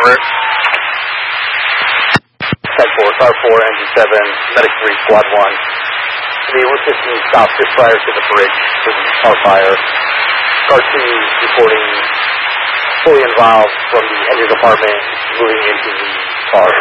over it. 10-4, car 4, engine 7, medic 3, squad 1. The 115 stopped just prior to the bridge for the car fire. Car 2 reporting fully involved from the engine department moving into the car.